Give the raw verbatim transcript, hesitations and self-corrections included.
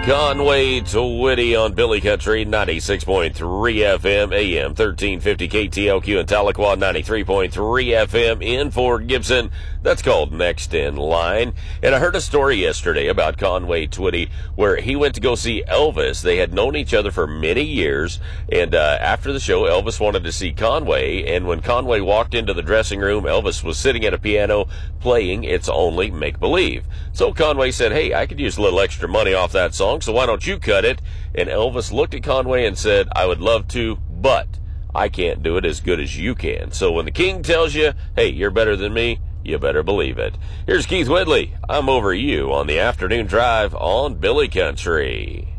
Conway Twitty on Billy Country, ninety-six point three F M, A M thirteen fifty K T L Q in Tahlequah, ninety-three point three F M in Fort Gibson. That's called Next in Line. And I heard a story yesterday about Conway Twitty where he went to go see Elvis. They had known each other for many years, and uh, after the show, Elvis wanted to see Conway, and when Conway walked into the dressing room, Elvis was sitting at a piano playing It's Only Make-Believe. So Conway said, hey, I could use a little extra money off that song, so why don't you cut it? And Elvis looked at Conway and said, I would love to, but I can't do it as good as you can. So when the king tells you, hey, you're better than me, you better believe it. Here's Keith Whitley. I'm over you on the afternoon drive on Billy Country.